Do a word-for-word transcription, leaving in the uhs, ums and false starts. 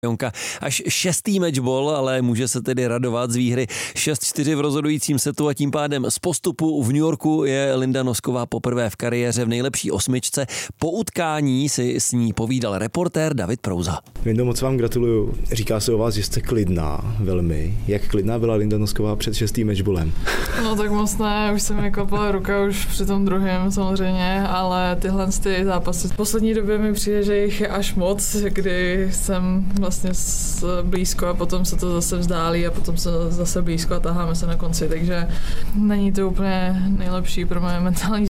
Jonka až šestý matchball, ale může se tedy radovat z výhry šest čtyři v rozhodujícím setu a tím pádem z postupu v New Yorku je Linda Nosková poprvé v kariéře v nejlepší osmičce. Po utkání si s ní povídal reportér David Prouza. Lindo, moc vám gratuluju. Říká se o vás, že jste klidná velmi. Jak klidná byla Linda Nosková před šestým matchballem? No tak moc ne, už se mi kopala ruka už při tom druhém samozřejmě, ale tyhle ty zápasy v poslední době mi přijde, že jich je až moc, kdy jsem vlastně blízko a potom se to zase vzdálí a potom se zase blízko a taháme se na konci, takže není to úplně nejlepší pro moje mentální